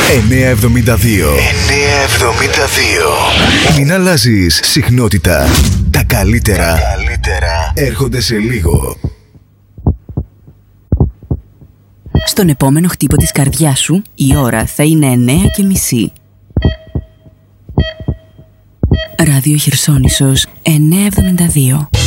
972. Μην αλλάζεις συχνότητα. Τα καλύτερα έρχονται σε λίγο. Στον επόμενο χτύπο της καρδιάς σου η ώρα θα είναι 9:30. Ράδιο Χερσόνησος 972.